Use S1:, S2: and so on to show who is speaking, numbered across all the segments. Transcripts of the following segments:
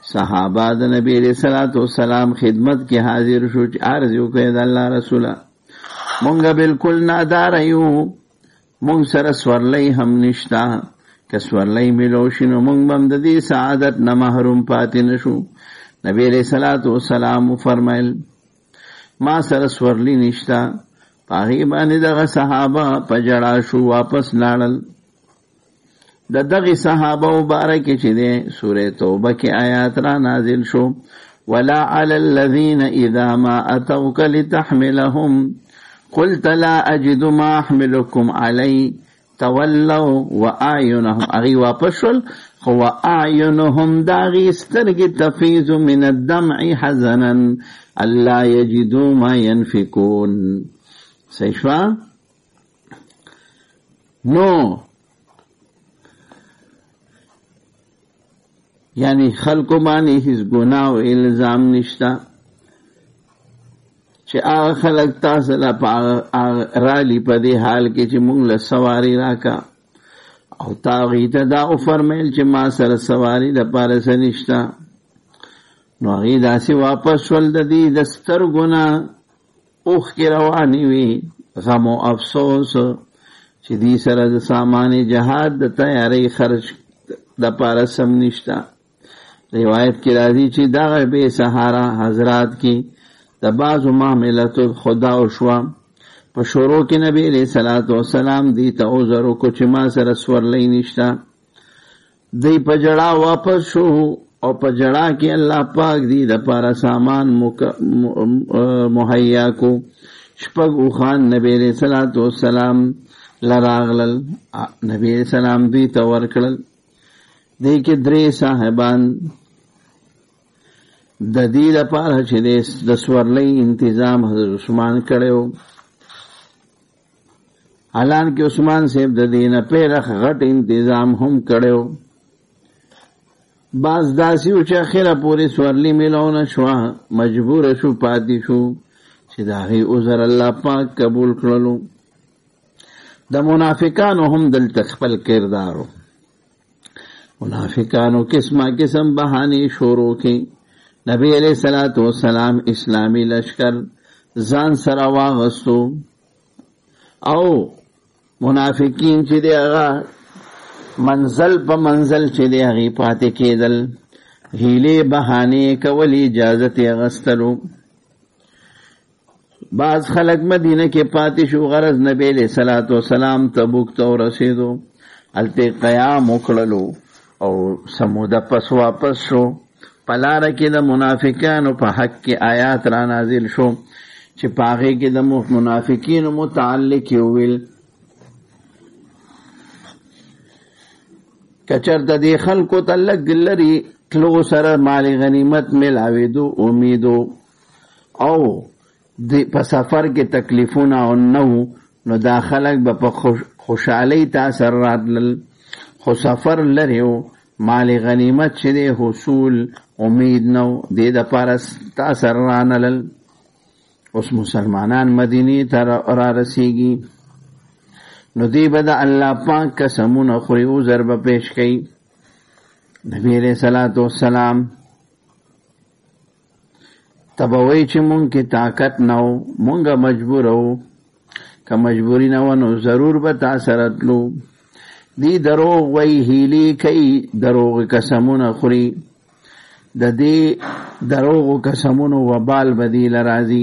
S1: صحابه د نبی علیہ الصلوۃ والسلام خدمت کې حاضر شو چې عرض وکړي د الله رسوله مونږ بالکل نادار یو، مونږ سره سورلی هم نشتا، که سورلی ملو شي نو مونږ هم د دې سعادت نه محروم پاتې نشو. نبی علیہ الصلوۃ والسلام فرمایل ما سره سورلی نشتا. پاغي باندې دغه صحابه په جړا شو، واپس لاړل. د دغه صحابه مبارک چې ده سوره توبه کې آیات را نازل شو، ولا علی الذین اذا ما اتوک لتحملهم قلت لا اجد ما احملكم علی تولوا واعینهم اغي واپس شول، خو اعینهم داغي سترګې تفیض من الدمع حزنا الا یجدوا ما ينفقون. صحیح نو یعنی خلقو باندې هیڅ ګناه او الزام نشتا چې هغه خلق تاسو لا رالی په دې حال کې چې موږ له سواری راکا او تاغی ته دا فرمایل چې ما سره سواری د پاره نشتا. نو هغه داسې واپس ول د دې د سترګونه اوخ کې رواني وي، غم او افسوس چې دې سره د سامان جهاد د تیاری خرج د پاره سم نشتا. روایت کې راځي چې دا به سهارا حضرات کې د بعضو معاملاتو خدا او شوا په شروع کې نبی علیہ الصلوۃ والسلام دی ته عذر کو چې ما سره سورلی نشتا. دی په جړا واپس شو او په جړا کې الله پاک دی د پاره سامان مهیا کو. شپږ خان نبی علیہ الصلوۃ والسلام لراغلل، نبی علیہ السلام دی ته ورکړل. دی کې درې صاحبان د دې لپاره چې د سورلی انتظام حضرت عثمان کړو. حالان کې عثمان صاحب د دې نه پیرخ غټ انتظام هم کړو. باز داسي او چې اخره پوری سورلی ملونه شو، مجبور شو پاتې شو چې داغي عذر الله پاک قبول کړلو. د منافقانو هم دلته خپل کردارو، منافقانو قسمه قسم بهانه شروع کی. نبی علیہ الصلوۃ والسلام اسلامی لشکر ځان سره واغستو او منافقین چې دی هغه منزل په منزل چې دی هغه پاتې کېدل، هیله بهانه کول، اجازه یې غستلو. بعض خلک مدینه کې پاتې شو، غرض نبی علیہ الصلوۃ والسلام تبوک ته ورسېدو، الته قیام وکړلو او سموده پس واپس شو. پلاره کې د منافقانو په حق کې آیات را نازل شو چې پاغه کې د منافقینو متعلق ویل کچر د دې خلکو تعلق لري تلو سره مال غنیمت ملاویدو امیدو او د په سفر کې تکلیفونه او نو دا خلک به په خوشحالي تاثر راتل، خو سفر لريو مال غنیمت چې د حصول امید نو د د پارس تاثر رانل. اوس مسلمانان مدینی ته را رسیږي نو دی به د الله پاک قسمونه خوري او ضربه پیش کوي. نبی علیہ الصلوۃ والسلام تبوی چې مونږ کې طاقت نو مونږه مجبور وو، که مجبوری نه ونه ضرور به تاثر اتلو. دی دروغ وی هیلی کئی، دروغ قسمونه خوري، د دې دروغ قسمونو وبال بدیل راځي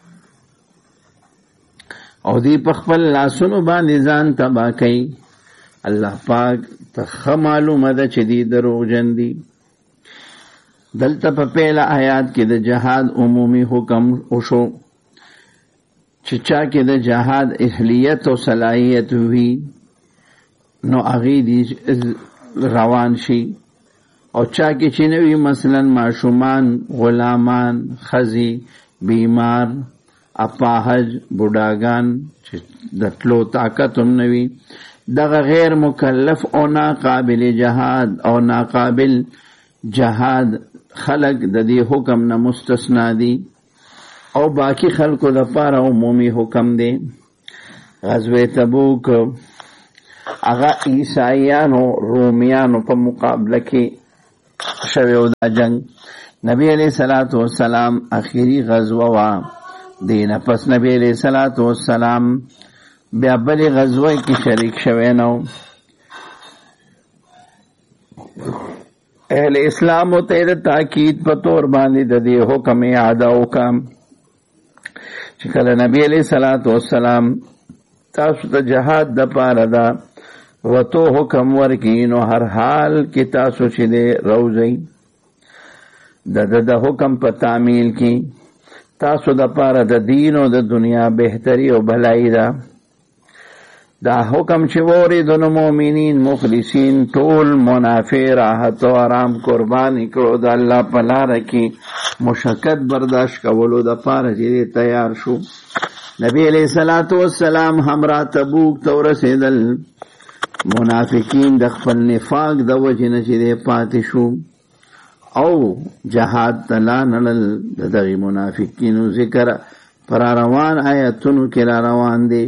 S1: او دی په خپل لاسونو باندې ځان تبا کوي. الله پاک ته معلومه ده چې دی دروغ جن دي. دلته په پیله آیات کې د جهاد عمومي حکم وشو چې چا کې د جهاد اهلیت او صلاحیت وي نو اغي دي روان شي، او چا کې چې نوی مثلا معشومان، غلامان، خزی، بیمار، اپاهج، بوډاګان چې د تلو طاقت هم نوی، دغه غیر مکلف او ناقابل جهاد او ناقابل جهاد خلق د دې حکم نه مستثنا دي او باقی خلقو د پاره عمومي حکم دی. غزوه تبوک هغه عیسایانو رومیانو په مقابله کې شویو دا جنگ. نبی علیہ الصلوۃ والسلام اخیری غزوه وا دین پس نبی علیہ الصلوۃ والسلام بیا بل غزوه کې شریک شوی نو. اہل اسلام ته تاکید په تور باندې د دې حکم ادا وکم چې کله نبی علیہ الصلوۃ والسلام تاسو ته جهاد د پاره دا وتو حکم ورکی نو هر حال کې تاسو چې دې روزي د حکم په تعمیل کې تاسو د پاره د دین او د دنیا بهتري او بھلائی دا حکم چې ووري د مؤمنین مخلصین ټول منافع راحت او آرام قرباني کړو د الله په لار کې مشقت برداشت کولو د پاره چې تیار شو. نبی علیہ الصلوۃ والسلام همرا تبوک ته ورسېدل. منافقین د خپل نفاق د وجې نه چې پاتې شو او جهاد تلا نړل. دغه منافقینو ذکر پر روان آیاتونو کې را روان دي.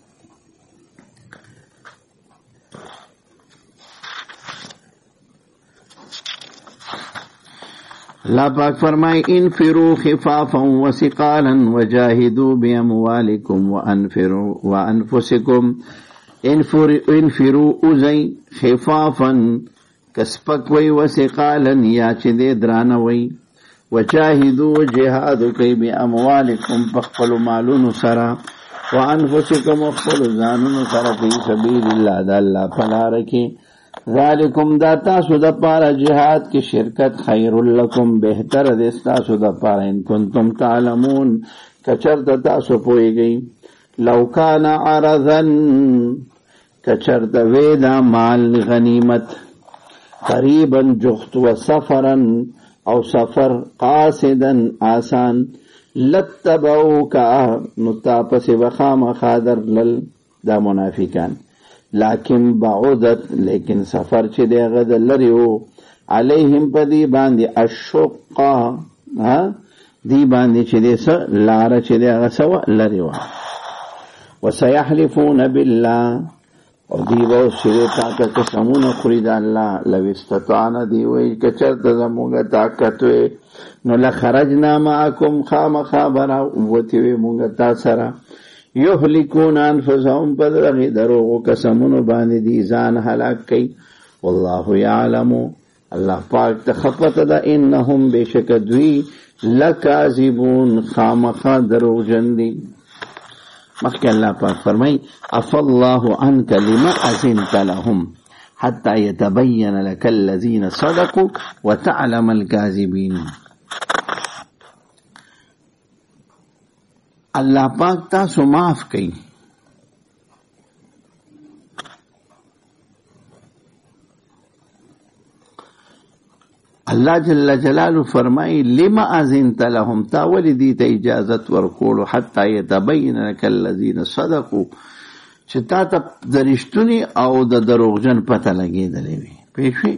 S1: اللہ پاک فرمائے انفروا خفافا وثقالا وجاهدوا باموالکم وانفسکم. انفروا اوزئی خفافا کسپک وی وثقالا یا چې دې درانه وی وجاهدوا جهاد کوي باموالکم پخپل مالونو سره وانفسکم خپل ځانونو سره په سبیل الله د الله په لار کې. ذالکم دا تاسو د پاره جهاد کې شرکت خیر لکم بهتر دې تاسو د پاره ان کنتم تعلمون کچر د تاسو پويږئ. لو کان عرضا کچر د ویدا مال غنیمت قریبا جخت و سفرا او سفر قاصدا آسان لتبعوکا نتاپس وخام خادر لل دا منافقان. لیکن بعودت لیکن سفر چې دی غد لریو علیهم پدی باندې الشقه دی باندې چې دی سره لار چې دی هغه سوا لریو. وسيحلفون بالله او دی وو چې طاقت قسمونه خوري د الله لو استطعنا دی وی کچرته زموږه طاقت وي نو لخرجنا معكم خامخبر وتی موږ تاسو سره. یهلکون انفسهم بدرغی دروغو قسمونو باندې دی ځان هلاک کوي. والله یعلم الله پاک تخفت دا انهم بشک دوی لکاذبون خامخا دروغجن دي. مخکې الله پاک فرمای عفا الله عنك لما اذنت لهم حتى يتبين لك الذين صدقوا وتعلم الكاذبين. اللہ پاک تاسو معاف کئی. اللہ جل جلالہ فرمائی لما اذنت لهم تا ولی دیتا اجازت ورکولو حتی یتبین لک الذین صدقوا چې تا ته د رښتوني او د دروغجن پته لګېدلې وي. پېښې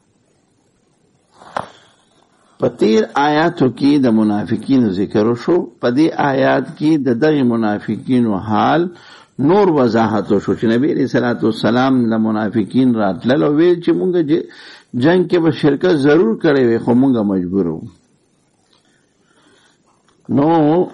S1: پتیر آیاتو کې د منافقینو ذکر شو. په دې آیات کې د دغه منافقینو حال نور وضاحت شو چې نبی علیہ الصلوۃ والسلام د منافقین راتلل او ویل چې مونږ جنگ کې به شرکت ضرور کړی وي خو مونږ مجبور وو. نو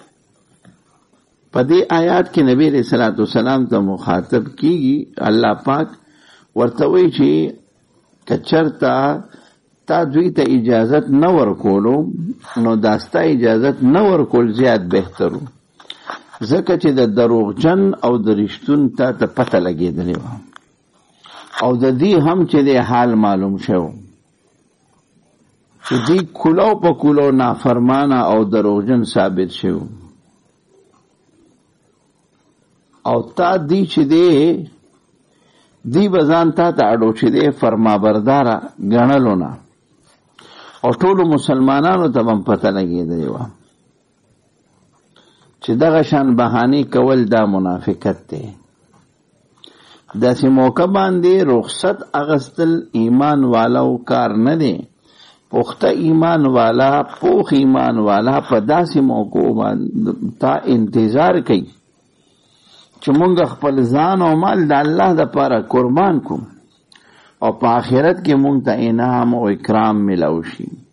S1: په دې آیات کې نبی علیہ الصلوۃ والسلام ته مخاطب کیږي. الله پاک ورته وایي چې کچرتا تا دوی ته اجازت نه ورکولو نو داستا اجازت نه ورکول زیات بهترو ځکه چې د دروغجن او د رښتون ته پته لګېدلې وه او د دې هم چې د حال معلوم شو چې دوی کولو په کولو نافرمانه او دروغجن ثابت شو او تا دی چې دی بزان تا ته اډو چې دی فرمابرداره ګڼلو نه او ټولو مسلمانانو ته هم پته لګېدلې وه چې دغه شان بهانې کول دا منافقت دی. داسې موقع باندې رخصت اغستل ایمان والاو کار نه دی. پخته ایمان والا پوخ ایمان والا په داسې موقع باندې تا انتظار کوي چې مونږ خپل ځان او مال د الله دپاره قربان کړو او په آخرت کې مونږ ته انعام او اکرام ملو شي.